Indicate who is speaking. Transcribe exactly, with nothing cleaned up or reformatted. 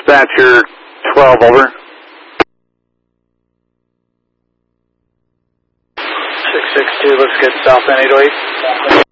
Speaker 1: Dispatcher twelve, over.
Speaker 2: six six two, let's get south on eight oh eight.